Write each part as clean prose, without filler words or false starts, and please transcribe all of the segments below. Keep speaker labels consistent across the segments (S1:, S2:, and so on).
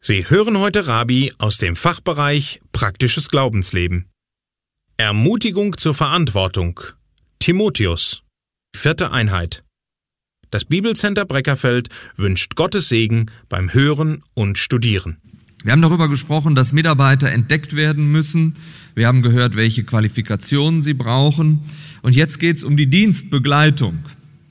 S1: Sie hören heute Rabi aus dem Fachbereich Praktisches Glaubensleben. Ermutigung zur Verantwortung. Timotheus. 4. Einheit. Das Bibelcenter Breckerfeld wünscht Gottes Segen beim Hören und Studieren.
S2: Wir haben darüber gesprochen, dass Mitarbeiter entdeckt werden müssen. Wir haben gehört, welche Qualifikationen sie brauchen. Und jetzt geht es um die Dienstbegleitung.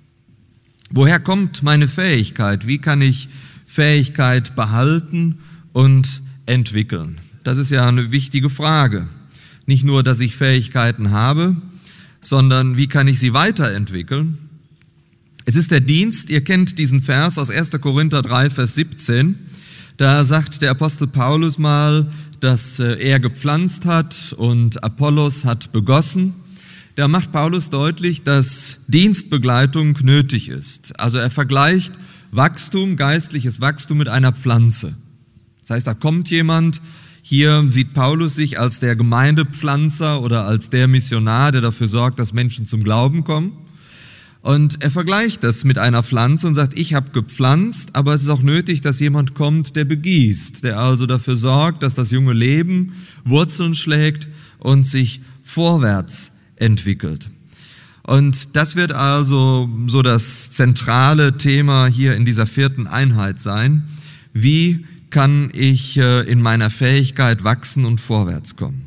S2: Woher kommt meine Fähigkeit? Wie kann ich Fähigkeit behalten und entwickeln? Das ist ja eine wichtige Frage. Nicht nur, dass ich Fähigkeiten habe, sondern wie kann ich sie weiterentwickeln? Es ist der Dienst, ihr kennt diesen Vers aus 1. Korinther 3, Vers 17. Da sagt der Apostel Paulus mal, dass er gepflanzt hat und Apollos hat begossen. Da macht Paulus deutlich, dass Dienstbegleitung nötig ist. Also er vergleicht Wachstum, geistliches Wachstum mit einer Pflanze. Das heißt, da kommt jemand, hier sieht Paulus sich als der Gemeindepflanzer oder als der Missionar, der dafür sorgt, dass Menschen zum Glauben kommen. Und er vergleicht das mit einer Pflanze und sagt, ich habe gepflanzt, aber es ist auch nötig, dass jemand kommt, der begießt, der also dafür sorgt, dass das junge Leben Wurzeln schlägt und sich vorwärts entwickelt. Und das wird also so das zentrale Thema hier in dieser 4. Einheit sein. Wie kann ich in meiner Fähigkeit wachsen und vorwärts kommen?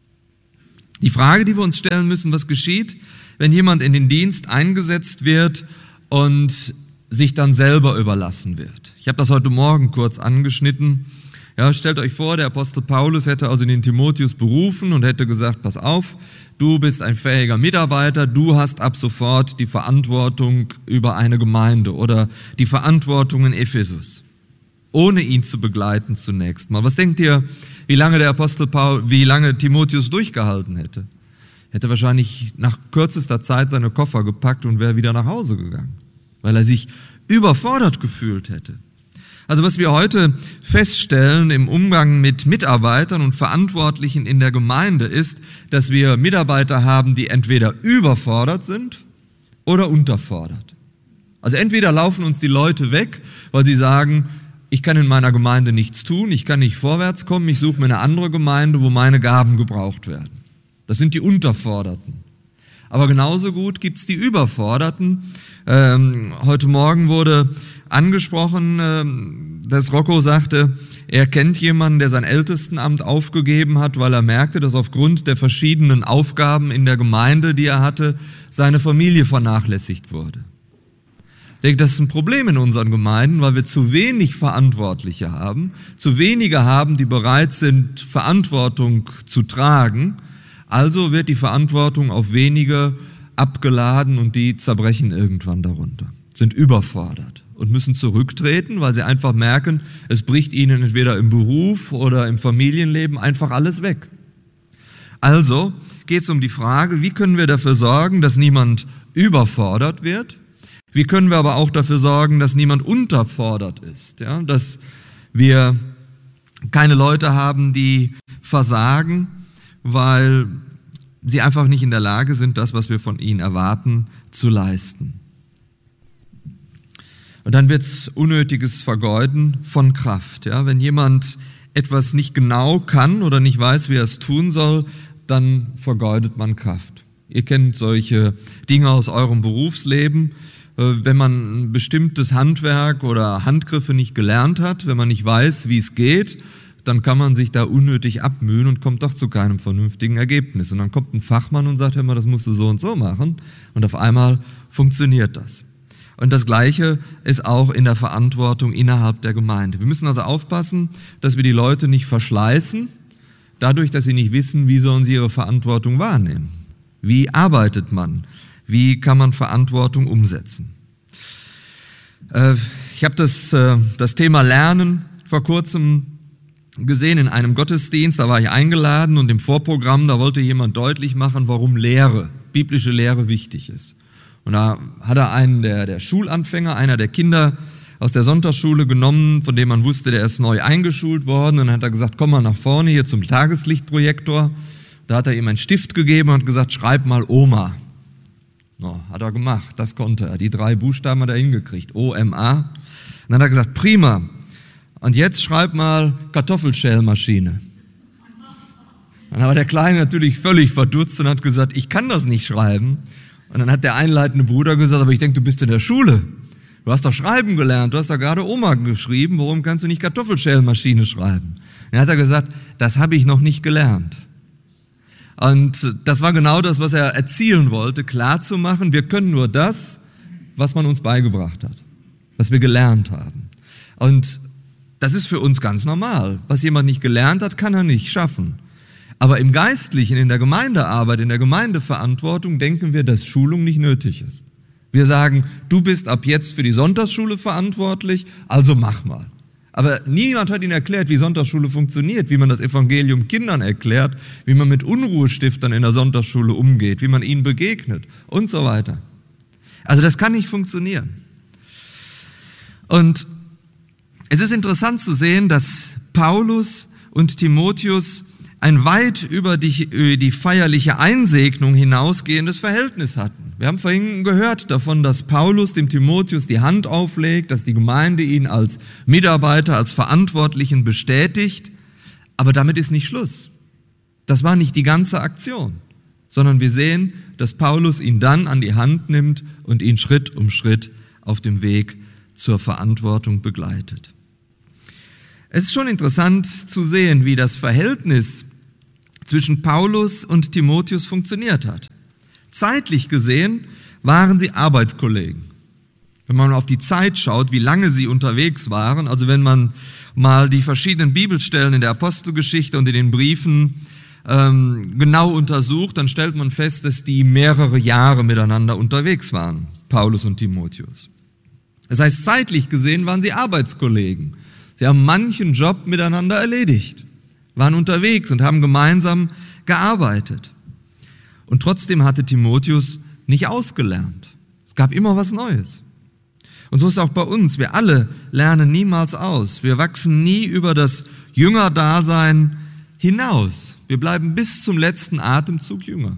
S2: Die Frage, die wir uns stellen müssen, was geschieht, wenn jemand in den Dienst eingesetzt wird und sich dann selber überlassen wird? Ich habe das heute Morgen kurz angeschnitten. Ja, stellt euch vor, der Apostel Paulus hätte also den Timotheus berufen und hätte gesagt, pass auf, du bist ein fähiger Mitarbeiter, du hast ab sofort die Verantwortung über eine Gemeinde oder die Verantwortung in Ephesus, ohne ihn zu begleiten zunächst mal. Was denkt ihr, wie lange Timotheus durchgehalten hätte? Hätte wahrscheinlich nach kürzester Zeit seine Koffer gepackt und wäre wieder nach Hause gegangen, weil er sich überfordert gefühlt hätte. Also was wir heute feststellen im Umgang mit Mitarbeitern und Verantwortlichen in der Gemeinde ist, dass wir Mitarbeiter haben, die entweder überfordert sind oder unterfordert. Also entweder laufen uns die Leute weg, weil sie sagen, ich kann in meiner Gemeinde nichts tun, ich kann nicht vorwärts kommen, ich suche mir eine andere Gemeinde, wo meine Gaben gebraucht werden. Das sind die Unterforderten. Aber genauso gut gibt's die Überforderten. Heute Morgen wurde angesprochen, dass Rocco sagte, er kennt jemanden, der sein Ältestenamt aufgegeben hat, weil er merkte, dass aufgrund der verschiedenen Aufgaben in der Gemeinde, die er hatte, seine Familie vernachlässigt wurde. Ich denke, das ist ein Problem in unseren Gemeinden, weil wir zu wenig Verantwortliche haben, zu wenige haben, die bereit sind, Verantwortung zu tragen. Also wird die Verantwortung auf wenige abgeladen und die zerbrechen irgendwann darunter, sind überfordert und müssen zurücktreten, weil sie einfach merken, es bricht ihnen entweder im Beruf oder im Familienleben einfach alles weg. Also geht es um die Frage, wie können wir dafür sorgen, dass niemand überfordert wird? Wie können wir aber auch dafür sorgen, dass niemand unterfordert ist? Ja, dass wir keine Leute haben, die versagen, weil sie einfach nicht in der Lage sind, das, was wir von ihnen erwarten, zu leisten. Und dann wird's unnötiges Vergeuden von Kraft. Ja, wenn jemand etwas nicht genau kann oder nicht weiß, wie er es tun soll, dann vergeudet man Kraft. Ihr kennt solche Dinge aus eurem Berufsleben. Wenn man ein bestimmtes Handwerk oder Handgriffe nicht gelernt hat, wenn man nicht weiß, wie es geht, dann kann man sich da unnötig abmühen und kommt doch zu keinem vernünftigen Ergebnis. Und dann kommt ein Fachmann und sagt immer, das musst du so und so machen. Und auf einmal funktioniert das. Und das Gleiche ist auch in der Verantwortung innerhalb der Gemeinde. Wir müssen also aufpassen, dass wir die Leute nicht verschleißen, dadurch, dass sie nicht wissen, wie sollen sie ihre Verantwortung wahrnehmen. Wie arbeitet man? Wie kann man Verantwortung umsetzen? Ich habe das Thema Lernen vor kurzem gesehen in einem Gottesdienst, da war ich eingeladen und im Vorprogramm, da wollte jemand deutlich machen, warum biblische Lehre wichtig ist. Und da hat er einen der Schulanfänger, einer der Kinder aus der Sonntagsschule genommen, von dem man wusste, der ist neu eingeschult worden, und dann hat er gesagt, komm mal nach vorne hier zum Tageslichtprojektor. Da hat er ihm einen Stift gegeben und gesagt, schreib mal Oma. No, hat er gemacht, das konnte er. Die 3 Buchstaben hat er hingekriegt, O-M-A. Und dann hat er gesagt, prima. Und jetzt schreib mal Kartoffelschälmaschine. Dann war der Kleine natürlich völlig verdutzt und hat gesagt, ich kann das nicht schreiben. Und dann hat der einleitende Bruder gesagt, aber ich denke, du bist in der Schule. Du hast doch schreiben gelernt, du hast doch gerade Oma geschrieben, warum kannst du nicht Kartoffelschälmaschine schreiben? Dann hat er gesagt, das habe ich noch nicht gelernt. Und das war genau das, was er erzielen wollte, klarzumachen, wir können nur das, was man uns beigebracht hat, was wir gelernt haben. Und das ist für uns ganz normal. Was jemand nicht gelernt hat, kann er nicht schaffen. Aber im Geistlichen, in der Gemeindearbeit, in der Gemeindeverantwortung denken wir, dass Schulung nicht nötig ist. Wir sagen, du bist ab jetzt für die Sonntagsschule verantwortlich, also mach mal. Aber niemand hat ihnen erklärt, wie Sonntagsschule funktioniert, wie man das Evangelium Kindern erklärt, wie man mit Unruhestiftern in der Sonntagsschule umgeht, wie man ihnen begegnet und so weiter. Also das kann nicht funktionieren. Und es ist interessant zu sehen, dass Paulus und Timotheus ein weit über die feierliche Einsegnung hinausgehendes Verhältnis hatten. Wir haben vorhin gehört davon, dass Paulus dem Timotheus die Hand auflegt, dass die Gemeinde ihn als Mitarbeiter, als Verantwortlichen bestätigt. Aber damit ist nicht Schluss. Das war nicht die ganze Aktion, sondern wir sehen, dass Paulus ihn dann an die Hand nimmt und ihn Schritt um Schritt auf dem Weg zur Verantwortung begleitet. Es ist schon interessant zu sehen, wie das Verhältnis zwischen Paulus und Timotheus funktioniert hat. Zeitlich gesehen waren sie Arbeitskollegen. Wenn man auf die Zeit schaut, wie lange sie unterwegs waren, also wenn man mal die verschiedenen Bibelstellen in der Apostelgeschichte und in den Briefen genau untersucht, dann stellt man fest, dass die mehrere Jahre miteinander unterwegs waren, Paulus und Timotheus. Das heißt, zeitlich gesehen waren sie Arbeitskollegen. Sie haben manchen Job miteinander erledigt, waren unterwegs und haben gemeinsam gearbeitet. Und trotzdem hatte Timotheus nicht ausgelernt. Es gab immer was Neues. Und so ist es auch bei uns. Wir alle lernen niemals aus. Wir wachsen nie über das Jüngerdasein hinaus. Wir bleiben bis zum letzten Atemzug Jünger.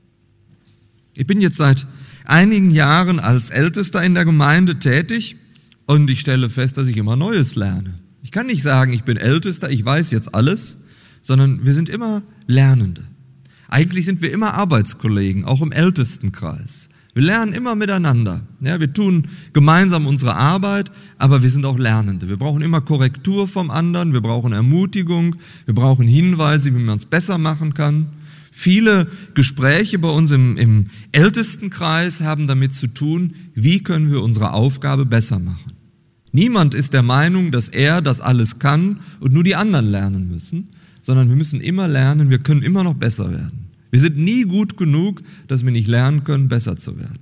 S2: Ich bin jetzt seit einigen Jahren als Ältester in der Gemeinde tätig und ich stelle fest, dass ich immer Neues lerne. Ich kann nicht sagen, ich bin Ältester, ich weiß jetzt alles, sondern wir sind immer Lernende. Eigentlich sind wir immer Arbeitskollegen, auch im Ältestenkreis. Wir lernen immer miteinander. Ja, wir tun gemeinsam unsere Arbeit, aber wir sind auch Lernende. Wir brauchen immer Korrektur vom anderen, wir brauchen Ermutigung, wir brauchen Hinweise, wie man es besser machen kann. Viele Gespräche bei uns im Ältestenkreis haben damit zu tun, wie können wir unsere Aufgabe besser machen. Niemand ist der Meinung, dass er das alles kann und nur die anderen lernen müssen, sondern wir müssen immer lernen, wir können immer noch besser werden. Wir sind nie gut genug, dass wir nicht lernen können, besser zu werden.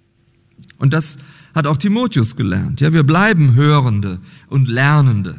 S2: Und das hat auch Timotheus gelernt. Ja, wir bleiben Hörende und Lernende.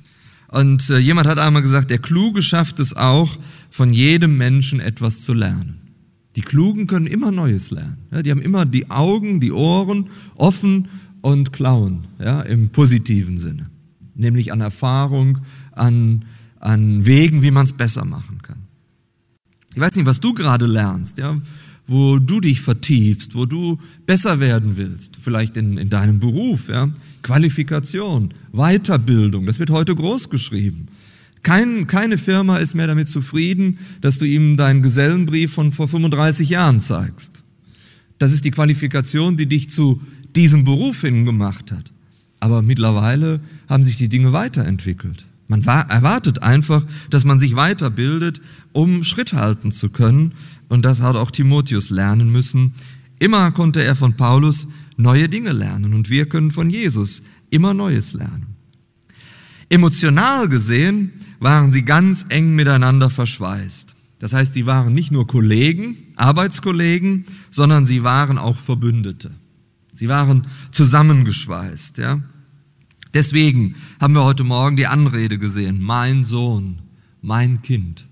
S2: Und jemand hat einmal gesagt, der Kluge schafft es auch, von jedem Menschen etwas zu lernen. Die Klugen können immer Neues lernen. Ja, die haben immer die Augen, die Ohren offen und klauen, ja, im positiven Sinne. Nämlich an Erfahrung, an Wegen, wie man es besser machen kann. Ich weiß nicht, was du gerade lernst, ja, wo du dich vertiefst, wo du besser werden willst, vielleicht in deinem Beruf, ja, Qualifikation, Weiterbildung, das wird heute groß geschrieben. Keine Firma ist mehr damit zufrieden, dass du ihm deinen Gesellenbrief von vor 35 Jahren zeigst. Das ist die Qualifikation, die dich zu diesem Beruf hingemacht hat. Aber mittlerweile haben sich die Dinge weiterentwickelt. Man erwartet einfach, dass man sich weiterbildet, um Schritt halten zu können. Und das hat auch Timotheus lernen müssen. Immer konnte er von Paulus neue Dinge lernen und wir können von Jesus immer Neues lernen. Emotional gesehen waren sie ganz eng miteinander verschweißt. Das heißt, sie waren nicht nur Kollegen, Arbeitskollegen, sondern sie waren auch Verbündete. Sie waren zusammengeschweißt, ja. Deswegen haben wir heute Morgen die Anrede gesehen, mein Sohn, mein Kind.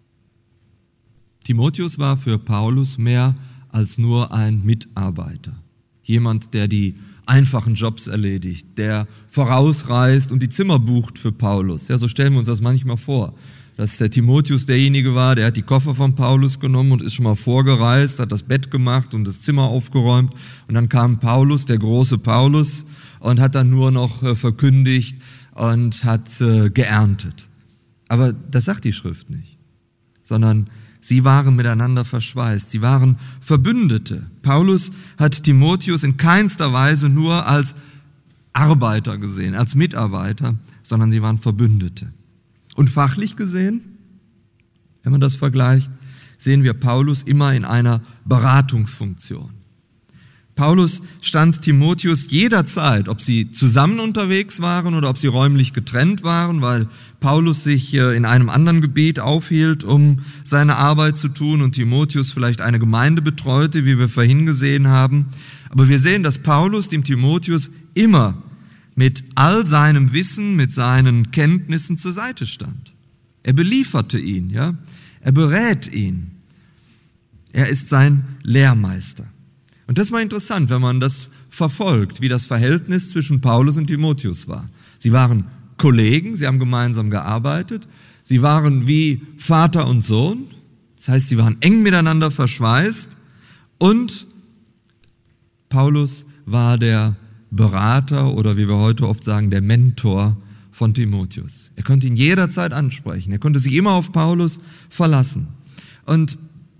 S2: Timotheus war für Paulus mehr als nur ein Mitarbeiter. Jemand, der die einfachen Jobs erledigt, der vorausreist und die Zimmer bucht für Paulus. Ja, so stellen wir uns das manchmal vor, dass der Timotheus derjenige war, der hat die Koffer von Paulus genommen und ist schon mal vorgereist, hat das Bett gemacht und das Zimmer aufgeräumt und dann kam Paulus, der große Paulus, und hat dann nur noch verkündigt, und hat geerntet. Aber das sagt die Schrift nicht, sondern sie waren miteinander verschweißt, sie waren Verbündete. Paulus hat Timotheus in keinster Weise nur als Arbeiter gesehen, als Mitarbeiter, sondern sie waren Verbündete. Und fachlich gesehen, wenn man das vergleicht, sehen wir Paulus immer in einer Beratungsfunktion. Paulus stand Timotheus jederzeit, ob sie zusammen unterwegs waren oder ob sie räumlich getrennt waren, weil Paulus sich in einem anderen Gebiet aufhielt, um seine Arbeit zu tun und Timotheus vielleicht eine Gemeinde betreute, wie wir vorhin gesehen haben. Aber wir sehen, dass Paulus dem Timotheus immer mit all seinem Wissen, mit seinen Kenntnissen zur Seite stand. Er belieferte ihn, ja? Er berät ihn. Er ist sein Lehrmeister. Und das war interessant, wenn man das verfolgt, wie das Verhältnis zwischen Paulus und Timotheus war. Sie waren Kollegen, sie haben gemeinsam gearbeitet, sie waren wie Vater und Sohn, das heißt, sie waren eng miteinander verschweißt und Paulus war der Berater oder wie wir heute oft sagen, der Mentor von Timotheus. Er konnte ihn jederzeit ansprechen, er konnte sich immer auf Paulus verlassen. Und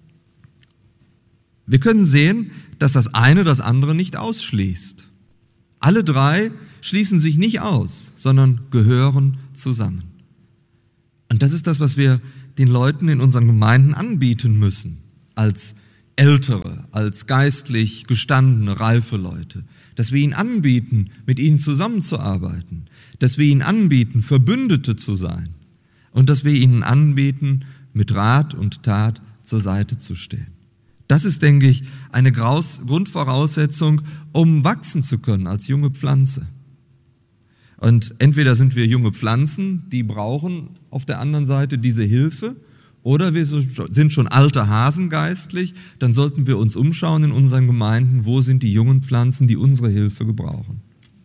S2: wir können sehen, dass das eine das andere nicht ausschließt. Alle drei schließen sich nicht aus, sondern gehören zusammen. Und das ist das, was wir den Leuten in unseren Gemeinden anbieten müssen, als ältere, als geistlich gestandene, reife Leute. Dass wir ihnen anbieten, mit ihnen zusammenzuarbeiten. Dass wir ihnen anbieten, Verbündete zu sein. Und dass wir ihnen anbieten, mit Rat und Tat zur Seite zu stehen. Das ist, denke ich, eine Grundvoraussetzung, um wachsen zu können als junge Pflanze. Und entweder sind wir junge Pflanzen, die brauchen auf der anderen Seite diese Hilfe, oder wir sind schon alte Hasen geistlich, dann sollten wir uns umschauen in unseren Gemeinden, wo sind die jungen Pflanzen, die unsere Hilfe gebrauchen.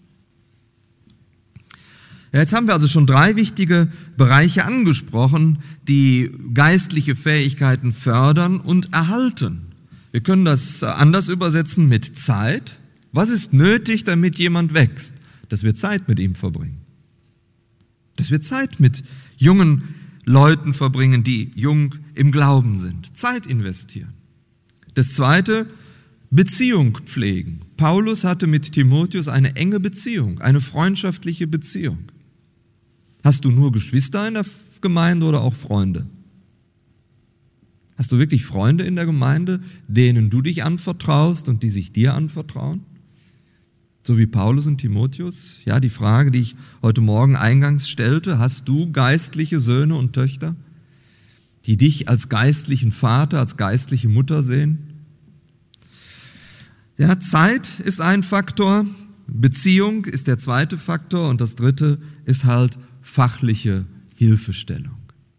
S2: Ja, jetzt haben wir also schon 3 wichtige Bereiche angesprochen, die geistliche Fähigkeiten fördern und erhalten. Wir können das anders übersetzen mit Zeit. Was ist nötig, damit jemand wächst? Dass wir Zeit mit ihm verbringen. Dass wir Zeit mit jungen Leuten verbringen, die jung im Glauben sind. Zeit investieren. Das Zweite, Beziehung pflegen. Paulus hatte mit Timotheus eine enge Beziehung, eine freundschaftliche Beziehung. Hast du nur Geschwister in der Gemeinde oder auch Freunde? Hast du wirklich Freunde in der Gemeinde, denen du dich anvertraust und die sich dir anvertrauen? So wie Paulus und Timotheus? Ja, die Frage, die ich heute Morgen eingangs stellte, hast du geistliche Söhne und Töchter, die dich als geistlichen Vater, als geistliche Mutter sehen? Ja, Zeit ist ein Faktor, Beziehung ist der zweite Faktor und das dritte ist halt fachliche Hilfestellung.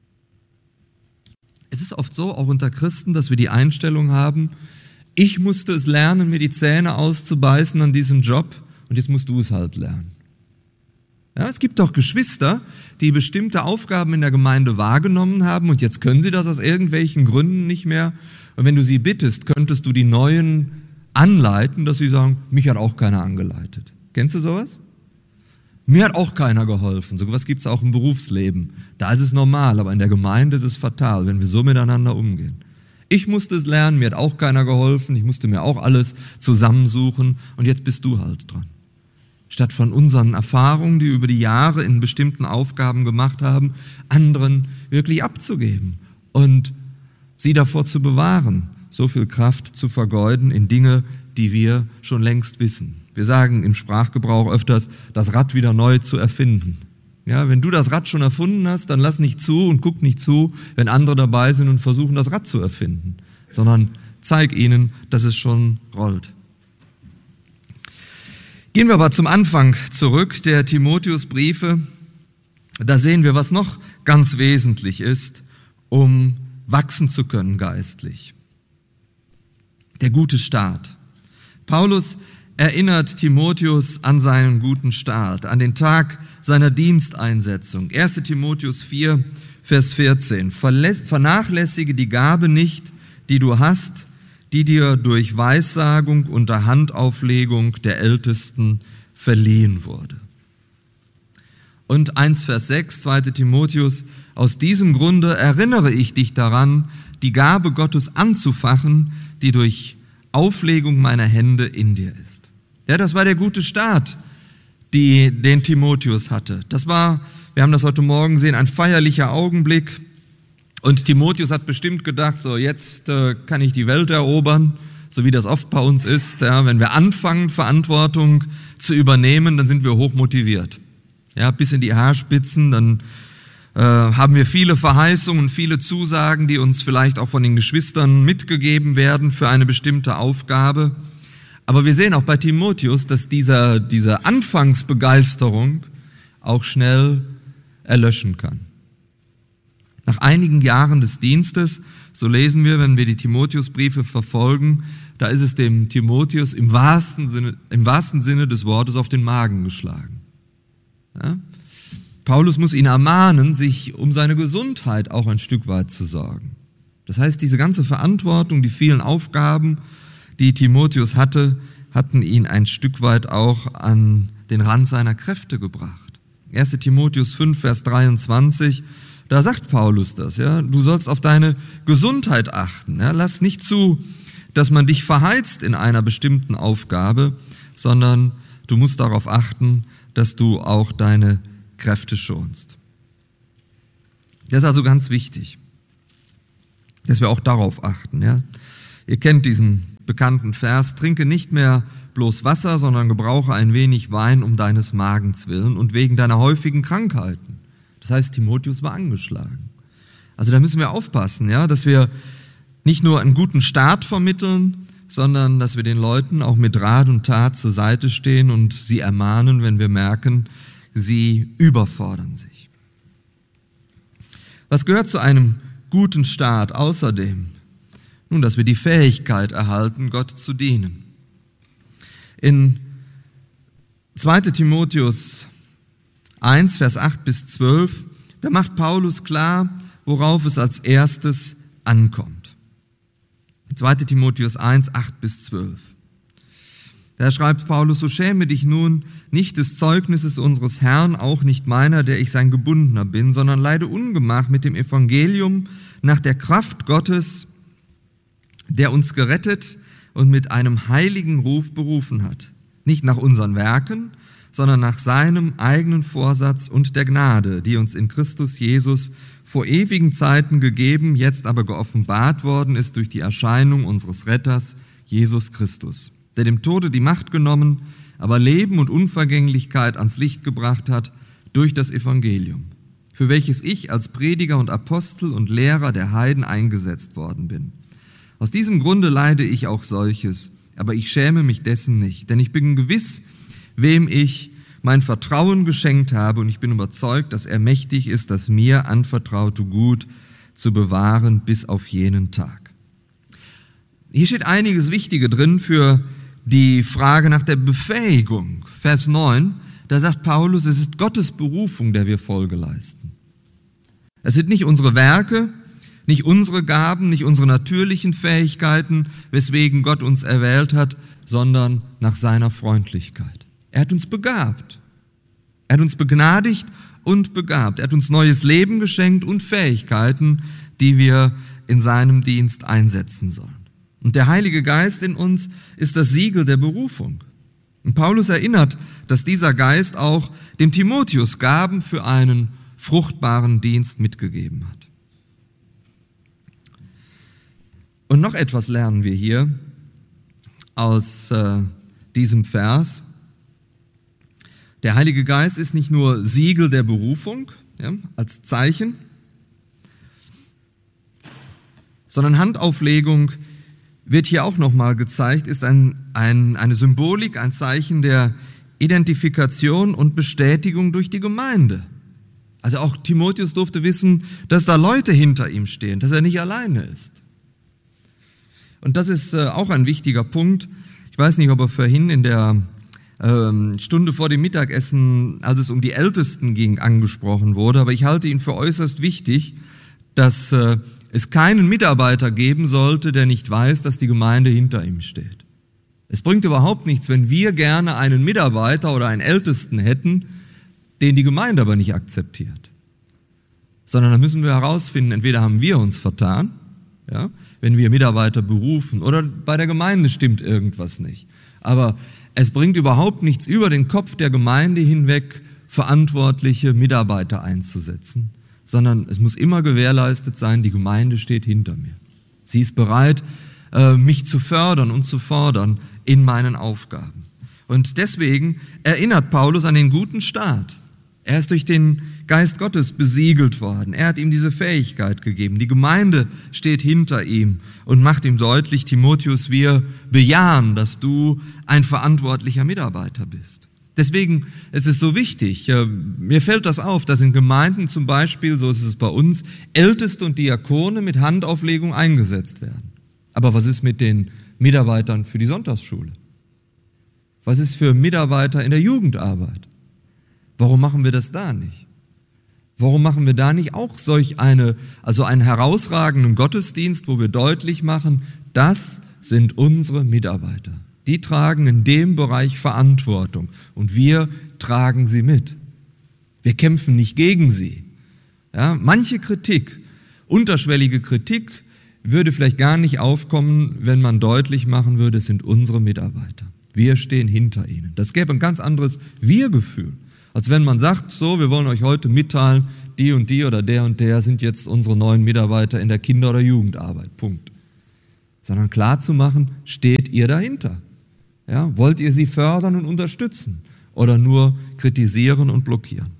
S2: Es ist oft so, auch unter Christen, dass wir die Einstellung haben, ich musste es lernen, mir die Zähne auszubeißen an diesem Job und jetzt musst du es halt lernen. Ja, es gibt doch Geschwister, die bestimmte Aufgaben in der Gemeinde wahrgenommen haben und jetzt können sie das aus irgendwelchen Gründen nicht mehr. Und wenn du sie bittest, könntest du die Neuen anleiten, dass sie sagen, mich hat auch keiner angeleitet. Kennst du sowas? Mir hat auch keiner geholfen. So etwas gibt es auch im Berufsleben. Da ist es normal, aber in der Gemeinde ist es fatal, wenn wir so miteinander umgehen. Ich musste es lernen, mir hat auch keiner geholfen, ich musste mir auch alles zusammensuchen und jetzt bist du halt dran. Statt von unseren Erfahrungen, die wir über die Jahre in bestimmten Aufgaben gemacht haben, anderen wirklich abzugeben und sie davor zu bewahren, so viel Kraft zu vergeuden in Dinge, die wir schon längst wissen. Wir sagen im Sprachgebrauch öfters, das Rad wieder neu zu erfinden. Ja, wenn du das Rad schon erfunden hast, dann lass nicht zu und guck nicht zu, wenn andere dabei sind und versuchen, das Rad zu erfinden, sondern zeig ihnen, dass es schon rollt. Gehen wir aber zum Anfang zurück, der Timotheusbriefe. Da sehen wir, was noch ganz wesentlich ist, um wachsen zu können geistlich. Der gute Start. Paulus erinnert Timotheus an seinen guten Start, an den Tag seiner Diensteinsetzung. 1. Timotheus 4, Vers 14. Vernachlässige die Gabe nicht, die du hast, die dir durch Weissagung unter Handauflegung der Ältesten verliehen wurde. Und 1 Vers 6, 2 Timotheus, aus diesem Grunde erinnere ich dich daran, die Gabe Gottes anzufachen, die durch Auflegung meiner Hände in dir ist. Ja, das war der gute Start, den Timotheus hatte. Das war, wir haben das heute Morgen gesehen, ein feierlicher Augenblick. Und Timotheus hat bestimmt gedacht, so jetzt kann ich die Welt erobern, so wie das oft bei uns ist. Ja, wenn wir anfangen, Verantwortung zu übernehmen, dann sind wir hochmotiviert. Ja, bis in die Haarspitzen, dann haben wir viele Verheißungen, viele Zusagen, die uns vielleicht auch von den Geschwistern mitgegeben werden für eine bestimmte Aufgabe. Aber wir sehen auch bei Timotheus, dass diese Anfangsbegeisterung auch schnell erlöschen kann. Nach einigen Jahren des Dienstes, so lesen wir, wenn wir die Timotheusbriefe verfolgen, da ist es dem Timotheus im wahrsten Sinne des Wortes auf den Magen geschlagen. Ja? Paulus muss ihn ermahnen, sich um seine Gesundheit auch ein Stück weit zu sorgen. Das heißt, diese ganze Verantwortung, die vielen Aufgaben, die Timotheus hatte, hatten ihn ein Stück weit auch an den Rand seiner Kräfte gebracht. 1. Timotheus 5, Vers 23, da sagt Paulus das, ja, du sollst auf deine Gesundheit achten. Ja, lass nicht zu, dass man dich verheizt in einer bestimmten Aufgabe, sondern du musst darauf achten, dass du auch deine Kräfte schonst. Das ist also ganz wichtig, dass wir auch darauf achten. Ja. Ihr kennt diesen bekannten Vers, trinke nicht mehr bloß Wasser, sondern gebrauche ein wenig Wein um deines Magens willen und wegen deiner häufigen Krankheiten. Das heißt, Timotheus war angeschlagen. Also da müssen wir aufpassen, ja, dass wir nicht nur einen guten Start vermitteln, sondern dass wir den Leuten auch mit Rat und Tat zur Seite stehen und sie ermahnen, wenn wir merken, sie überfordern sich. Was gehört zu einem guten Start außerdem? Nun, dass wir die Fähigkeit erhalten, Gott zu dienen. In 2. Timotheus 1, Vers 8 bis 12, da macht Paulus klar, worauf es als erstes ankommt. 2. Timotheus 1, 8 bis 12. Da schreibt Paulus, so schäme dich nun nicht des Zeugnisses unseres Herrn, auch nicht meiner, der ich sein Gebundener bin, sondern leide Ungemach mit dem Evangelium nach der Kraft Gottes, der uns gerettet und mit einem heiligen Ruf berufen hat. Nicht nach unseren Werken, sondern nach seinem eigenen Vorsatz und der Gnade, die uns in Christus Jesus vor ewigen Zeiten gegeben, jetzt aber geoffenbart worden ist durch die Erscheinung unseres Retters, Jesus Christus, der dem Tode die Macht genommen, aber Leben und Unvergänglichkeit ans Licht gebracht hat durch das Evangelium, für welches ich als Prediger und Apostel und Lehrer der Heiden eingesetzt worden bin. Aus diesem Grunde leide ich auch solches, aber ich schäme mich dessen nicht, denn ich bin gewiss, wem ich mein Vertrauen geschenkt habe, und ich bin überzeugt, dass er mächtig ist, das mir anvertraute Gut zu bewahren bis auf jenen Tag. Hier steht einiges Wichtige drin für die Frage nach der Befähigung. Vers 9, da sagt Paulus, es ist Gottes Berufung, der wir Folge leisten. Es sind nicht unsere Werke, nicht unsere Gaben, nicht unsere natürlichen Fähigkeiten, weswegen Gott uns erwählt hat, sondern nach seiner Freundlichkeit. Er hat uns begabt. Er hat uns begnadigt und begabt. Er hat uns neues Leben geschenkt und Fähigkeiten, die wir in seinem Dienst einsetzen sollen. Und der Heilige Geist in uns ist das Siegel der Berufung. Und Paulus erinnert, dass dieser Geist auch dem Timotheus Gaben für einen fruchtbaren Dienst mitgegeben hat. Und noch etwas lernen wir hier aus diesem Vers. Der Heilige Geist ist nicht nur Siegel der Berufung, ja, als Zeichen, sondern Handauflegung wird hier auch nochmal gezeigt, ist eine Symbolik, ein Zeichen der Identifikation und Bestätigung durch die Gemeinde. Also auch Timotheus durfte wissen, dass da Leute hinter ihm stehen, dass er nicht alleine ist. Und das ist auch ein wichtiger Punkt. Ich weiß nicht, ob er vorhin in der Stunde vor dem Mittagessen, als es um die Ältesten ging, angesprochen wurde, aber ich halte ihn für äußerst wichtig, dass es keinen Mitarbeiter geben sollte, der nicht weiß, dass die Gemeinde hinter ihm steht. Es bringt überhaupt nichts, wenn wir gerne einen Mitarbeiter oder einen Ältesten hätten, den die Gemeinde aber nicht akzeptiert. Sondern da müssen wir herausfinden, entweder haben wir uns vertan, ja, wenn wir Mitarbeiter berufen, oder bei der Gemeinde stimmt irgendwas nicht. Aber es bringt überhaupt nichts, über den Kopf der Gemeinde hinweg verantwortliche Mitarbeiter einzusetzen, sondern es muss immer gewährleistet sein, die Gemeinde steht hinter mir. Sie ist bereit, mich zu fördern und zu fordern in meinen Aufgaben. Und deswegen erinnert Paulus an den guten Start. Er ist durch den Geist Gottes besiegelt worden. Er hat ihm diese Fähigkeit gegeben. Die Gemeinde steht hinter ihm und macht ihm deutlich, Timotheus, wir bejahen, dass du ein verantwortlicher Mitarbeiter bist. Deswegen ist es so wichtig, mir fällt das auf, dass in Gemeinden zum Beispiel, so ist es bei uns, Älteste und Diakone mit Handauflegung eingesetzt werden. Aber was ist mit den Mitarbeitern für die Sonntagsschule? Was ist für Mitarbeiter in der Jugendarbeit? Warum machen wir das da nicht? Warum machen wir da nicht auch einen herausragenden Gottesdienst, wo wir deutlich machen, das sind unsere Mitarbeiter. Die tragen in dem Bereich Verantwortung und wir tragen sie mit. Wir kämpfen nicht gegen sie. Ja, manche Kritik, unterschwellige Kritik, würde vielleicht gar nicht aufkommen, wenn man deutlich machen würde, es sind unsere Mitarbeiter. Wir stehen hinter ihnen. Das gäbe ein ganz anderes Wir-Gefühl, als wenn man sagt, so, wir wollen euch heute mitteilen, die oder der sind jetzt unsere neuen Mitarbeiter in der Kinder- oder Jugendarbeit. Punkt. Sondern klar zu machen, steht ihr dahinter? Ja, wollt ihr sie fördern und unterstützen oder nur kritisieren und blockieren?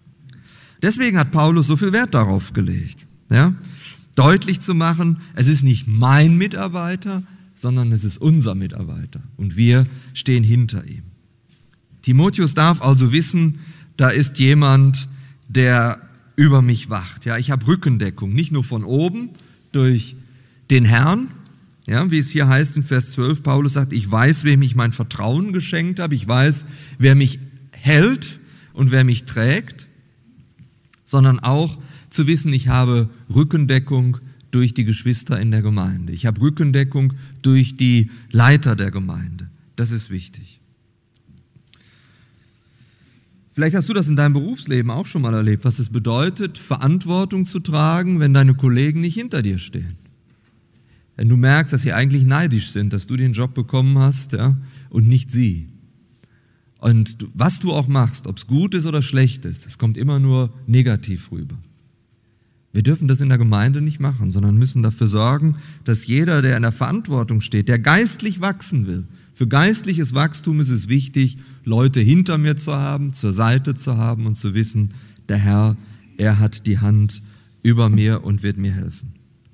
S2: Deswegen hat Paulus so viel Wert darauf gelegt, ja, deutlich zu machen, es ist nicht mein Mitarbeiter, sondern es ist unser Mitarbeiter und wir stehen hinter ihm. Timotheus darf also wissen, da ist jemand, der über mich wacht. Ja, ich habe Rückendeckung, nicht nur von oben durch den Herrn, ja, wie es hier heißt in Vers 12, Paulus sagt, ich weiß, wem ich mein Vertrauen geschenkt habe, ich weiß, wer mich hält und wer mich trägt, sondern auch zu wissen, ich habe Rückendeckung durch die Geschwister in der Gemeinde. Ich habe Rückendeckung durch die Leiter der Gemeinde. Das ist wichtig. Vielleicht hast du das in deinem Berufsleben auch schon mal erlebt, was es bedeutet, Verantwortung zu tragen, wenn deine Kollegen nicht hinter dir stehen. Wenn du merkst, dass sie eigentlich neidisch sind, dass du den Job bekommen hast, ja, und nicht sie. Und was du auch machst, ob es gut ist oder schlecht ist, es kommt immer nur negativ rüber. Wir dürfen das in der Gemeinde nicht machen, sondern müssen dafür sorgen, dass jeder, der in der Verantwortung steht, der geistlich wachsen will, für geistliches Wachstum ist es wichtig, Leute hinter mir zu haben, zur Seite zu haben und zu wissen, der Herr, er hat die Hand über mir und wird mir helfen.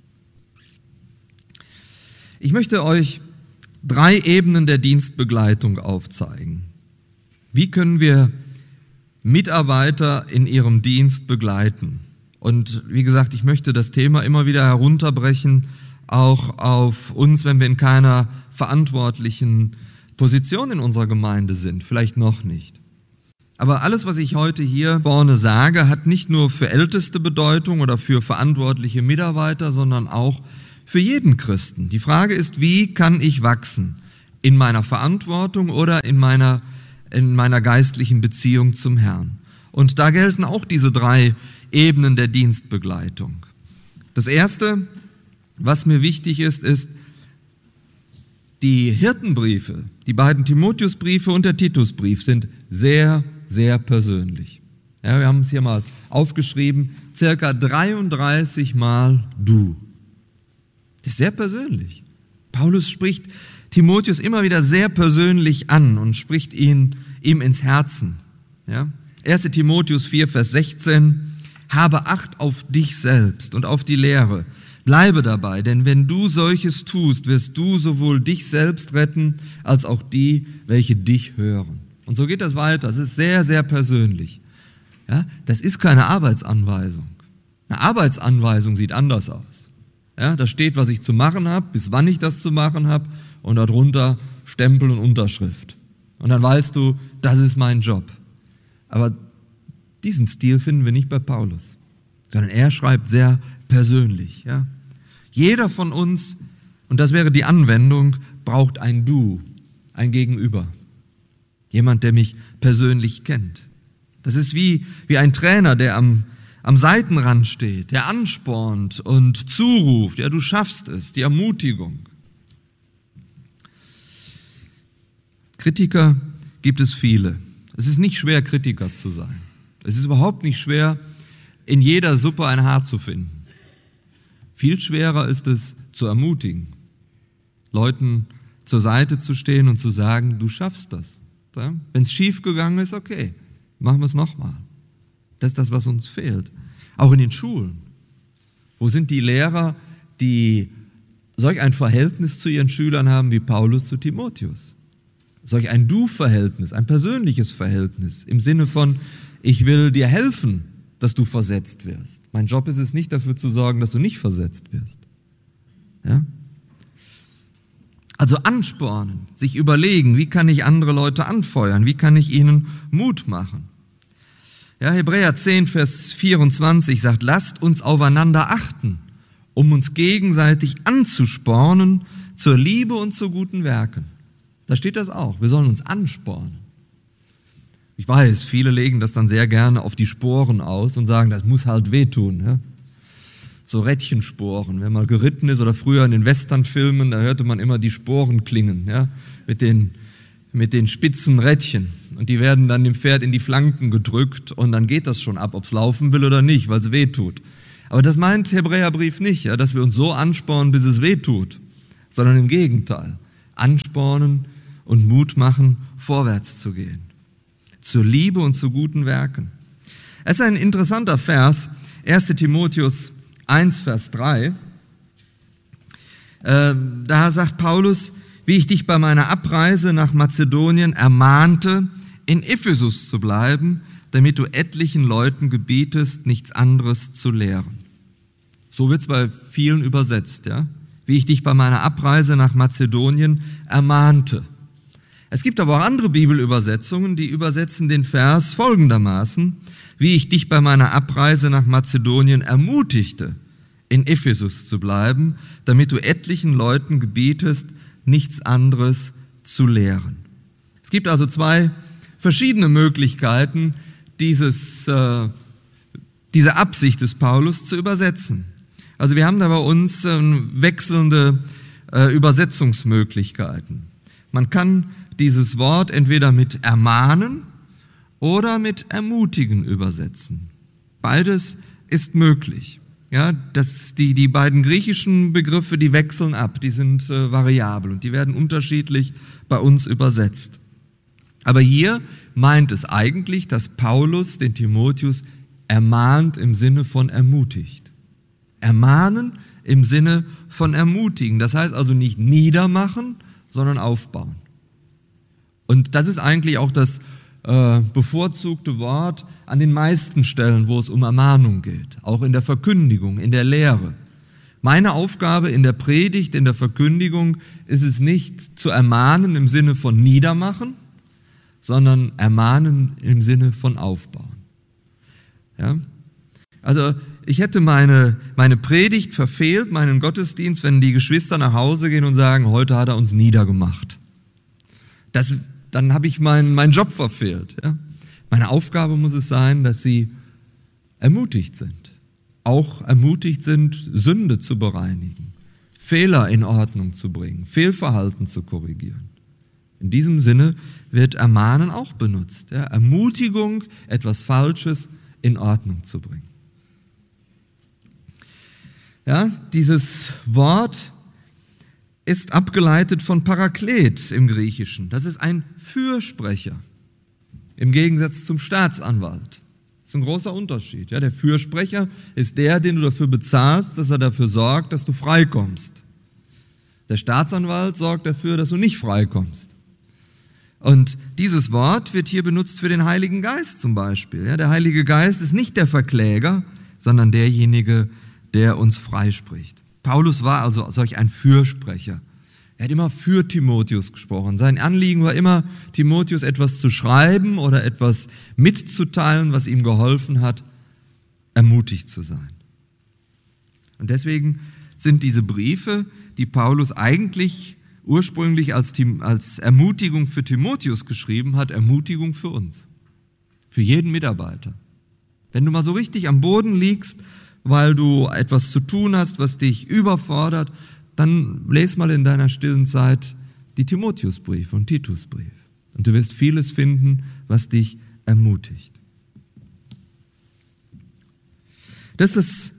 S2: Ich möchte euch 3 Ebenen der Dienstbegleitung aufzeigen. Wie können wir Mitarbeiter in ihrem Dienst begleiten? Und wie gesagt, ich möchte das Thema immer wieder herunterbrechen, auch auf uns, wenn wir in keiner verantwortlichen Position in unserer Gemeinde sind, vielleicht noch nicht. Aber alles, was ich heute hier vorne sage, hat nicht nur für Älteste Bedeutung oder für verantwortliche Mitarbeiter, sondern auch für jeden Christen. Die Frage ist, wie kann ich wachsen? In meiner Verantwortung oder in meiner geistlichen Beziehung zum Herrn? Und da gelten auch diese 3 Ebenen der Dienstbegleitung. Das Erste, was mir wichtig ist, ist, die Hirtenbriefe, die beiden Timotheusbriefe und der Titusbrief sind sehr, sehr persönlich. Ja, wir haben es hier mal aufgeschrieben, circa 33 Mal du. Das ist sehr persönlich. Paulus spricht Timotheus immer wieder sehr persönlich an und spricht ihm ins Herzen. Ja? 1. Timotheus 4, Vers 16, habe Acht auf dich selbst und auf die Lehre. Bleibe dabei, denn wenn du solches tust, wirst du sowohl dich selbst retten, als auch die, welche dich hören. Und so geht das weiter. Es ist sehr, sehr persönlich. Ja? Das ist keine Arbeitsanweisung. Eine Arbeitsanweisung sieht anders aus. Ja? Da steht, was ich zu machen habe, bis wann ich das zu machen habe und darunter Stempel und Unterschrift. Und dann weißt du, das ist mein Job. Aber diesen Stil finden wir nicht bei Paulus, sondern er schreibt sehr persönlich. Ja? Jeder von uns, und das wäre die Anwendung, braucht ein Du, ein Gegenüber. Jemand, der mich persönlich kennt. Das ist wie ein Trainer, der am Seitenrand steht, der anspornt und zuruft, ja, du schaffst es, die Ermutigung. Kritiker gibt es viele. Es ist nicht schwer, Kritiker zu sein. Es ist überhaupt nicht schwer, in jeder Suppe ein Haar zu finden. Viel schwerer ist es, zu ermutigen, Leuten zur Seite zu stehen und zu sagen, du schaffst das. Ja? Wenn es schief gegangen ist, okay, machen wir es nochmal. Das ist das, was uns fehlt. Auch in den Schulen. Wo sind die Lehrer, die solch ein Verhältnis zu ihren Schülern haben wie Paulus zu Timotheus? Solch ein Du-Verhältnis, ein persönliches Verhältnis im Sinne von, ich will dir helfen, dass du versetzt wirst. Mein Job ist es nicht, dafür zu sorgen, dass du nicht versetzt wirst. Ja? Also anspornen, sich überlegen, wie kann ich andere Leute anfeuern, wie kann ich ihnen Mut machen. Ja, Hebräer 10, Vers 24 sagt, lasst uns aufeinander achten, um uns gegenseitig anzuspornen zur Liebe und zu guten Werken. Da steht das auch, wir sollen uns anspornen. Ich weiß, viele legen das dann sehr gerne auf die Sporen aus und sagen, das muss halt wehtun. Ja? So Rädchensporen, wenn man geritten ist oder früher in den Westernfilmen, da hörte man immer die Sporen klingen, ja? mit den spitzen Rädchen. Und die werden dann dem Pferd in die Flanken gedrückt und dann geht das schon ab, ob es laufen will oder nicht, weil es weh tut. Aber das meint Hebräerbrief nicht, ja, dass wir uns so anspornen, bis es weh tut, sondern im Gegenteil. Anspornen und Mut machen, vorwärts zu gehen. Zur Liebe und zu guten Werken. Es ist ein interessanter Vers, 1. Timotheus 1, Vers 3. Da sagt Paulus, wie ich dich bei meiner Abreise nach Mazedonien ermahnte, in Ephesus zu bleiben, damit du etlichen Leuten gebietest, nichts anderes zu lehren. So wird es bei vielen übersetzt, ja? Wie ich dich bei meiner Abreise nach Mazedonien ermahnte. Es gibt aber auch andere Bibelübersetzungen, die übersetzen den Vers folgendermaßen, wie ich dich bei meiner Abreise nach Mazedonien ermutigte, in Ephesus zu bleiben, damit du etlichen Leuten gebietest, nichts anderes zu lehren. Es gibt also zwei verschiedene Möglichkeiten, diese Absicht des Paulus zu übersetzen. Also wir haben da bei uns wechselnde Übersetzungsmöglichkeiten. Man kann dieses Wort entweder mit ermahnen oder mit ermutigen übersetzen. Beides ist möglich. Ja, die beiden griechischen Begriffe, die wechseln ab, die sind variabel und die werden unterschiedlich bei uns übersetzt. Aber hier meint es eigentlich, dass Paulus den Timotheus ermahnt im Sinne von ermutigt. Ermahnen im Sinne von ermutigen. Das heißt also nicht niedermachen, sondern aufbauen. Und das ist eigentlich auch das bevorzugte Wort an den meisten Stellen, wo es um Ermahnung geht. Auch in der Verkündigung, in der Lehre. Meine Aufgabe in der Predigt, in der Verkündigung ist es nicht zu ermahnen im Sinne von niedermachen, sondern ermahnen im Sinne von aufbauen. Ja? Also ich hätte meine Predigt verfehlt, meinen Gottesdienst, wenn die Geschwister nach Hause gehen und sagen, heute hat er uns niedergemacht. Dann habe ich meinen Job verfehlt. Ja? Meine Aufgabe muss es sein, dass sie ermutigt sind. Auch ermutigt sind, Sünde zu bereinigen, Fehler in Ordnung zu bringen, Fehlverhalten zu korrigieren. In diesem Sinne wird Ermahnen auch benutzt. Ja? Ermutigung, etwas Falsches in Ordnung zu bringen. Ja, dieses Wort ist abgeleitet von Paraklet im Griechischen. Das ist ein Fürsprecher im Gegensatz zum Staatsanwalt. Das ist ein großer Unterschied. Ja, der Fürsprecher ist der, den du dafür bezahlst, dass er dafür sorgt, dass du freikommst. Der Staatsanwalt sorgt dafür, dass du nicht freikommst. Und dieses Wort wird hier benutzt für den Heiligen Geist zum Beispiel. Ja, der Heilige Geist ist nicht der Verkläger, sondern derjenige, der uns freispricht. Paulus war also solch ein Fürsprecher. Er hat immer für Timotheus gesprochen. Sein Anliegen war immer, Timotheus etwas zu schreiben oder etwas mitzuteilen, was ihm geholfen hat, ermutigt zu sein. Und deswegen sind diese Briefe, die Paulus eigentlich ursprünglich als Ermutigung für Timotheus geschrieben hat, Ermutigung für uns. Für jeden Mitarbeiter. Wenn du mal so richtig am Boden liegst, weil du etwas zu tun hast, was dich überfordert, dann lese mal in deiner stillen Zeit die Timotheusbriefe und Titusbrief. Und du wirst vieles finden, was dich ermutigt. Das ist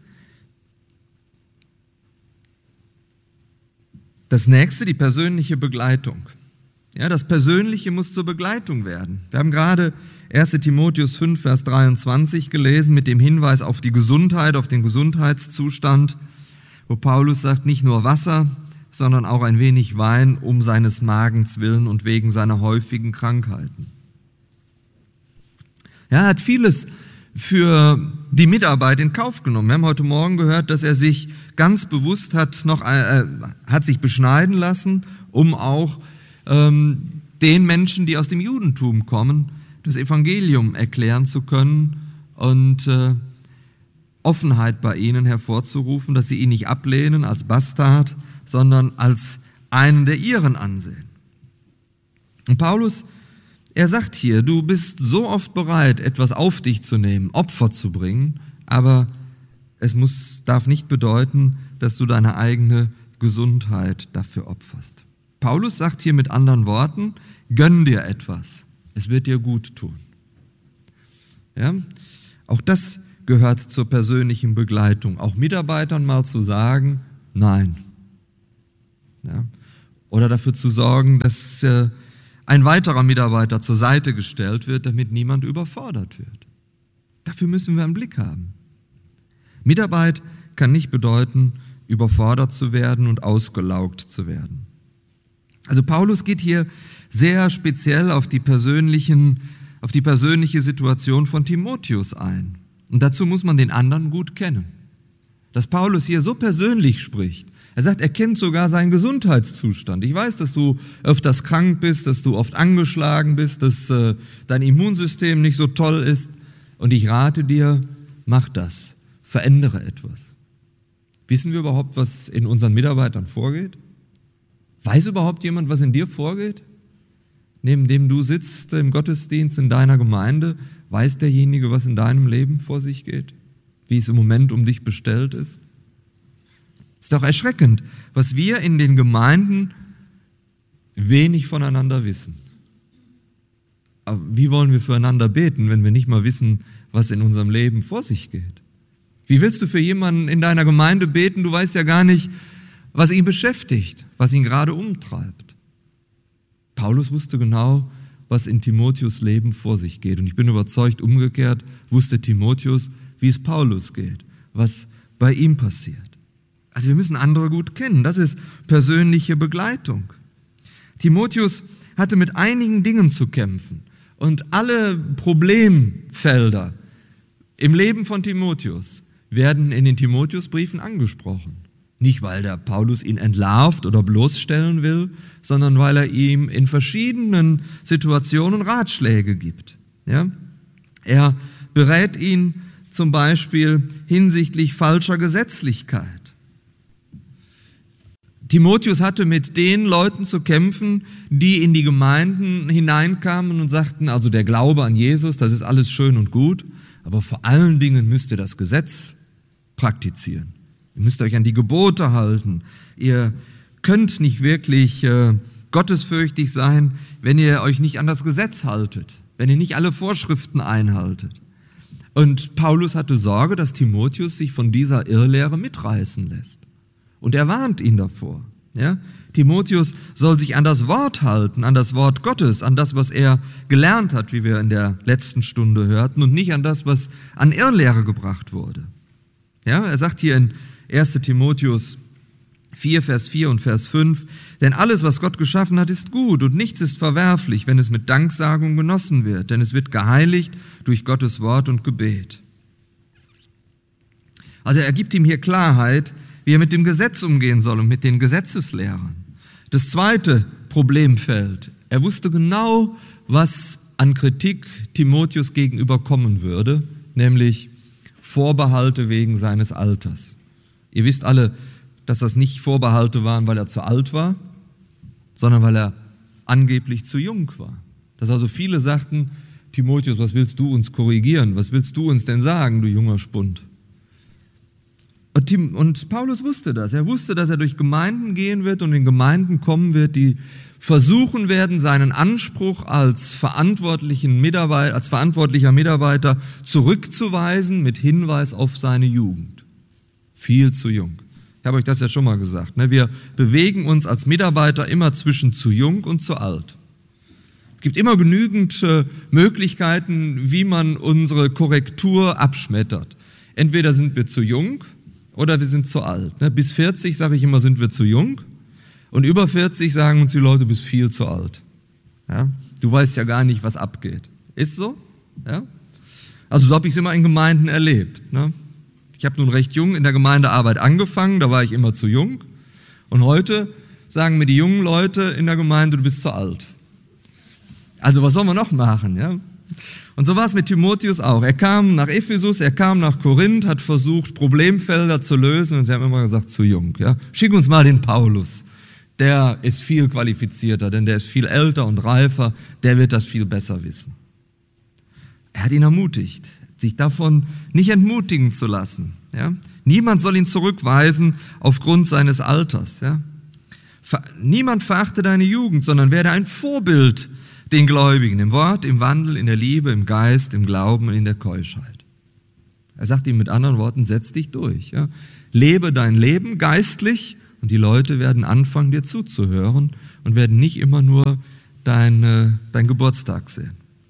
S2: das Nächste, die persönliche Begleitung. Ja, das Persönliche muss zur Begleitung werden. Wir haben gerade 1. Timotheus 5, Vers 23 gelesen mit dem Hinweis auf die Gesundheit, auf den Gesundheitszustand, wo Paulus sagt, nicht nur Wasser, sondern auch ein wenig Wein um seines Magens willen und wegen seiner häufigen Krankheiten. Er hat vieles für die Mitarbeit in Kauf genommen. Wir haben heute Morgen gehört, dass er sich ganz bewusst hat sich beschneiden lassen, um auch den Menschen, die aus dem Judentum kommen, das Evangelium erklären zu können und Offenheit bei ihnen hervorzurufen, dass sie ihn nicht ablehnen als Bastard, sondern als einen der ihren ansehen. Und Paulus, er sagt hier, du bist so oft bereit, etwas auf dich zu nehmen, Opfer zu bringen, aber es darf nicht bedeuten, dass du deine eigene Gesundheit dafür opferst. Paulus sagt hier mit anderen Worten, gönn dir etwas, es wird dir gut tun. Ja? Auch das gehört zur persönlichen Begleitung, auch Mitarbeitern mal zu sagen, nein. Ja? Oder dafür zu sorgen, dass ein weiterer Mitarbeiter zur Seite gestellt wird, damit niemand überfordert wird. Dafür müssen wir einen Blick haben. Mitarbeit kann nicht bedeuten, überfordert zu werden und ausgelaugt zu werden. Also Paulus geht hier sehr speziell auf die persönliche Situation von Timotheus ein. Und dazu muss man den anderen gut kennen. Dass Paulus hier so persönlich spricht. Er sagt, er kennt sogar seinen Gesundheitszustand. Ich weiß, dass du öfters krank bist, dass du oft angeschlagen bist, dass dein Immunsystem nicht so toll ist. Und ich rate dir, mach das. Verändere etwas. Wissen wir überhaupt, was in unseren Mitarbeitern vorgeht? Weiß überhaupt jemand, was in dir vorgeht? Neben dem du sitzt im Gottesdienst in deiner Gemeinde, weiß derjenige, was in deinem Leben vor sich geht? Wie es im Moment um dich bestellt ist? Ist doch erschreckend, was wir in den Gemeinden wenig voneinander wissen. Aber wie wollen wir füreinander beten, wenn wir nicht mal wissen, was in unserem Leben vor sich geht? Wie willst du für jemanden in deiner Gemeinde beten? Du weißt ja gar nicht, was ihn beschäftigt, was ihn gerade umtreibt. Paulus wusste genau, was in Timotheus' Leben vor sich geht. Und ich bin überzeugt, umgekehrt wusste Timotheus, wie es Paulus geht, was bei ihm passiert. Also wir müssen andere gut kennen. Das ist persönliche Begleitung. Timotheus hatte mit einigen Dingen zu kämpfen. Und alle Problemfelder im Leben von Timotheus werden in den Timotheusbriefen angesprochen. Nicht, weil der Paulus ihn entlarvt oder bloßstellen will, sondern weil er ihm in verschiedenen Situationen Ratschläge gibt. Ja? Er berät ihn zum Beispiel hinsichtlich falscher Gesetzlichkeit. Timotheus hatte mit den Leuten zu kämpfen, die in die Gemeinden hineinkamen und sagten, also der Glaube an Jesus, das ist alles schön und gut, aber vor allen Dingen müsst ihr das Gesetz praktizieren. Ihr müsst euch an die Gebote halten. Ihr könnt nicht wirklich gottesfürchtig sein, wenn ihr euch nicht an das Gesetz haltet, wenn ihr nicht alle Vorschriften einhaltet. Und Paulus hatte Sorge, dass Timotheus sich von dieser Irrlehre mitreißen lässt. Und er warnt ihn davor. Ja? Timotheus soll sich an das Wort halten, an das Wort Gottes, an das, was er gelernt hat, wie wir in der letzten Stunde hörten, und nicht an das, was an Irrlehre gebracht wurde. Ja, er sagt hier in 1. Timotheus 4, Vers 4 und Vers 5, denn alles, was Gott geschaffen hat, ist gut und nichts ist verwerflich, wenn es mit Danksagung genossen wird, denn es wird geheiligt durch Gottes Wort und Gebet. Also er gibt ihm hier Klarheit, wie er mit dem Gesetz umgehen soll und mit den Gesetzeslehrern. Das zweite Problemfeld, er wusste genau, was an Kritik Timotheus gegenüber kommen würde, nämlich Vorbehalte wegen seines Alters. Ihr wisst alle, dass das nicht Vorbehalte waren, weil er zu alt war, sondern weil er angeblich zu jung war. Dass also viele sagten, Timotheus, was willst du uns korrigieren? Was willst du uns denn sagen, du junger Spund? Und Paulus wusste das. Er wusste, dass er durch Gemeinden gehen wird und in Gemeinden kommen wird, die versuchen werden, seinen Anspruch als verantwortlicher Mitarbeiter zurückzuweisen mit Hinweis auf seine Jugend. Viel zu jung. Ich habe euch das ja schon mal gesagt. Wir bewegen uns als Mitarbeiter immer zwischen zu jung und zu alt. Es gibt immer genügend Möglichkeiten, wie man unsere Korrektur abschmettert. Entweder sind wir zu jung oder wir sind zu alt. Bis 40, sage ich immer, sind wir zu jung. Und über 40 sagen uns die Leute, du bist viel zu alt. Ja? Du weißt ja gar nicht, was abgeht. Ist so? Ja? Also so habe ich es immer in Gemeinden erlebt. Ich habe nun recht jung in der Gemeindearbeit angefangen, da war ich immer zu jung. Und heute sagen mir die jungen Leute in der Gemeinde, du bist zu alt. Also was soll man noch machen? Ja? Und so war es mit Timotheus auch. Er kam nach Ephesus, er kam nach Korinth, hat versucht, Problemfelder zu lösen und sie haben immer gesagt, zu jung. Ja? Schick uns mal den Paulus. Der ist viel qualifizierter, denn der ist viel älter und reifer, der wird das viel besser wissen. Er hat ihn ermutigt, sich davon nicht entmutigen zu lassen. Ja? Niemand soll ihn zurückweisen aufgrund seines Alters. Ja? Niemand verachte deine Jugend, sondern werde ein Vorbild den Gläubigen, im Wort, im Wandel, in der Liebe, im Geist, im Glauben und in der Keuschheit. Er sagt ihm mit anderen Worten, setz dich durch. Ja? Lebe dein Leben geistlich und die Leute werden anfangen, dir zuzuhören und werden nicht immer nur dein Geburtstag sehen.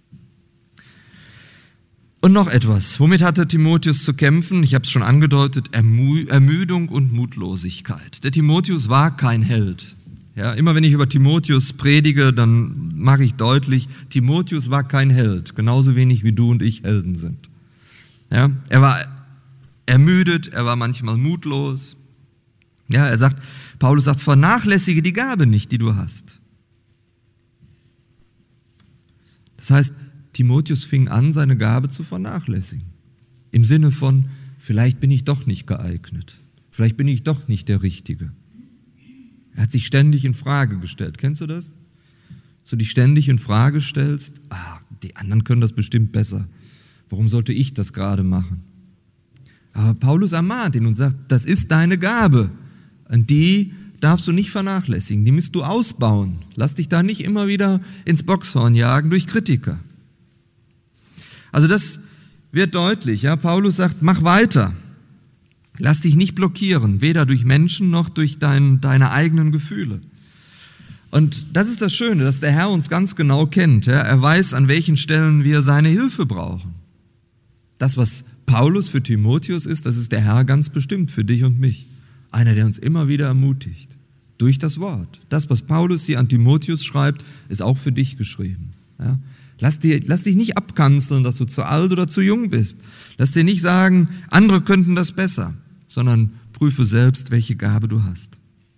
S2: Und noch etwas, womit hatte Timotheus zu kämpfen? Ich habe es schon angedeutet, Ermüdung und Mutlosigkeit. Der Timotheus war kein Held. Ja, immer wenn ich über Timotheus predige, dann mache ich deutlich, Timotheus war kein Held, genauso wenig wie du und ich Helden sind. Ja, er war ermüdet, er war manchmal mutlos. Ja, Paulus sagt, vernachlässige die Gabe nicht, die du hast. Das heißt, Timotheus fing an, seine Gabe zu vernachlässigen. Im Sinne von, vielleicht bin ich doch nicht geeignet. Vielleicht bin ich doch nicht der Richtige. Er hat sich ständig in Frage gestellt. Kennst du das? Dass du dich ständig in Frage stellst, die anderen können das bestimmt besser. Warum sollte ich das gerade machen? Aber Paulus ermahnt ihn und sagt, das ist deine Gabe. Und die darfst du nicht vernachlässigen. Die musst du ausbauen. Lass dich da nicht immer wieder ins Boxhorn jagen durch Kritiker. Also das wird deutlich. Ja? Paulus sagt, mach weiter. Lass dich nicht blockieren, weder durch Menschen noch durch deine eigenen Gefühle. Und das ist das Schöne, dass der Herr uns ganz genau kennt. Ja? Er weiß, an welchen Stellen wir seine Hilfe brauchen. Das, was Paulus für Timotheus ist, das ist der Herr ganz bestimmt für dich und mich. Einer, der uns immer wieder ermutigt. Durch das Wort. Das, was Paulus hier an Timotheus schreibt, ist auch für dich geschrieben. Ja? Lass dich nicht abkanzeln, dass du zu alt oder zu jung bist. Lass dir nicht sagen, andere könnten das besser, sondern prüfe selbst, welche Gabe du hast.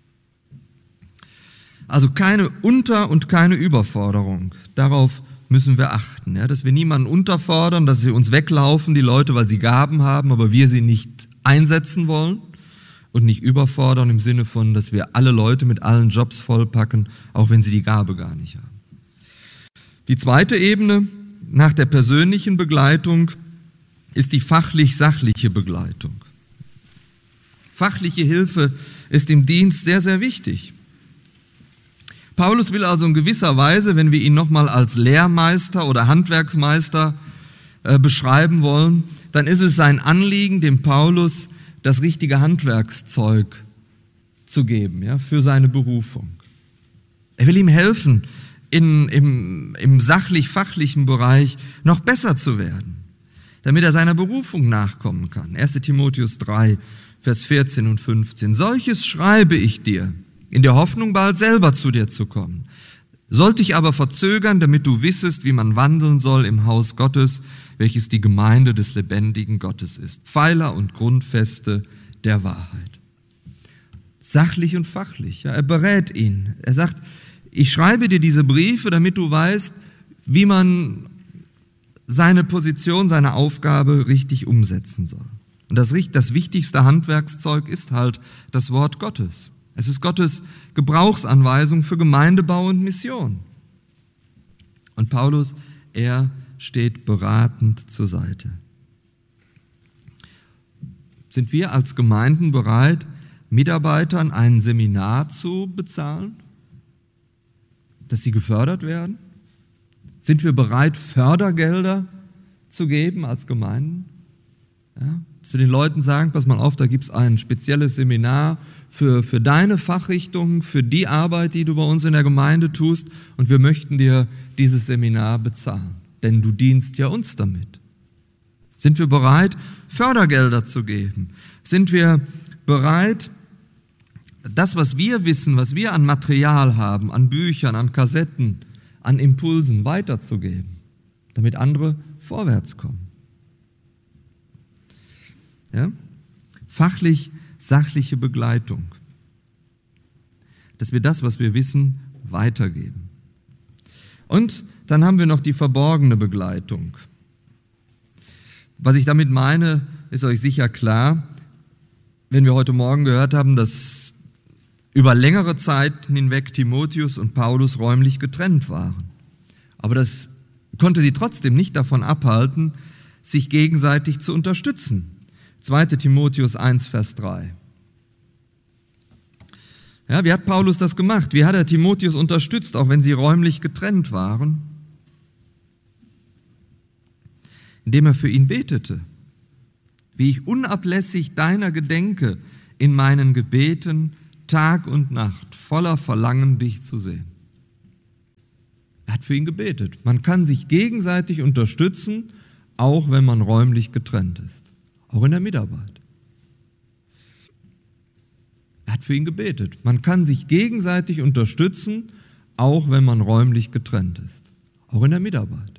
S2: Also keine Unter- und keine Überforderung. Darauf müssen wir achten, ja, dass wir niemanden unterfordern, dass sie uns weglaufen, die Leute, weil sie Gaben haben, aber wir sie nicht einsetzen wollen und nicht überfordern im Sinne von, dass wir alle Leute mit allen Jobs vollpacken, auch wenn sie die Gabe gar nicht haben. Die zweite Ebene nach der persönlichen Begleitung ist die fachlich-sachliche Begleitung. Fachliche Hilfe ist im Dienst sehr, sehr wichtig. Paulus will also in gewisser Weise, wenn wir ihn nochmal als Lehrmeister oder Handwerksmeister beschreiben wollen, dann ist es sein Anliegen, dem Paulus das richtige Handwerkszeug zu geben, ja, für seine Berufung. Er will ihm helfen, im sachlich-fachlichen Bereich noch besser zu werden, damit er seiner Berufung nachkommen kann. 1. Timotheus 3, Vers 14 und 15. Solches schreibe ich dir, in der Hoffnung, bald selber zu dir zu kommen. Sollte ich aber verzögern, damit du wissest, wie man wandeln soll im Haus Gottes, welches die Gemeinde des lebendigen Gottes ist. Pfeiler und Grundfeste der Wahrheit. Sachlich und fachlich. Ja, er berät ihn. Er sagt, ich schreibe dir diese Briefe, damit du weißt, wie man seine Position, seine Aufgabe richtig umsetzen soll. Und das wichtigste Handwerkszeug ist halt das Wort Gottes. Es ist Gottes Gebrauchsanweisung für Gemeindebau und Mission. Und Paulus, er steht beratend zur Seite. Sind wir als Gemeinden bereit, Mitarbeitern ein Seminar zu bezahlen, dass sie gefördert werden? Sind wir bereit, Fördergelder zu geben als Gemeinden? Ja, dass wir den Leuten sagen, pass mal auf, da gibt es ein spezielles Seminar für deine Fachrichtung, für die Arbeit, die du bei uns in der Gemeinde tust, und wir möchten dir dieses Seminar bezahlen, denn du dienst ja uns damit. Sind wir bereit, Fördergelder zu geben? Sind wir bereit, das, was wir wissen, was wir an Material haben, an Büchern, an Kassetten, an Impulsen weiterzugeben, damit andere vorwärts kommen? Ja? Fachlich-sachliche Begleitung. Dass wir das, was wir wissen, weitergeben. Und dann haben wir noch die verborgene Begleitung. Was ich damit meine, ist euch sicher klar, wenn wir heute Morgen gehört haben, dass über längere Zeit hinweg Timotheus und Paulus räumlich getrennt waren. Aber das konnte sie trotzdem nicht davon abhalten, sich gegenseitig zu unterstützen. 2. Timotheus 1, Vers 3. Ja, wie hat Paulus das gemacht? Wie hat er Timotheus unterstützt, auch wenn sie räumlich getrennt waren? Indem er für ihn betete. Wie ich unablässig deiner gedenke in meinen Gebeten, Tag und Nacht, voller Verlangen, dich zu sehen. Er hat für ihn gebetet. Man kann sich gegenseitig unterstützen, auch wenn man räumlich getrennt ist. Auch in der Mitarbeit. Er hat für ihn gebetet. Man kann sich gegenseitig unterstützen, auch wenn man räumlich getrennt ist. Auch in der Mitarbeit.